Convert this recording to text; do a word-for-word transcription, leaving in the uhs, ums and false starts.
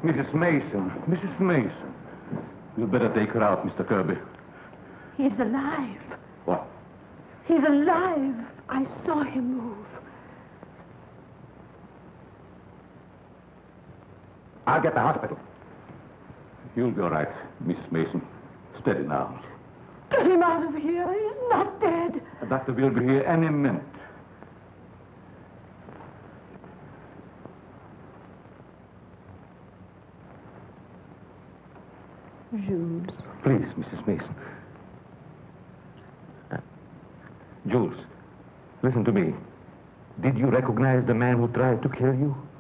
Missus Mason. Missus Mason. You'd better take her out, Mister Kirby. He's alive. What? He's alive. I saw him move. I'll get the hospital. You'll be all right, Missus Mason. Steady now. Get him out of here. He's not dead. The doctor will be here any minute. Jules. Please, Missus Mason. Uh, Jules, listen to me. Did you recognize the man who tried to kill you?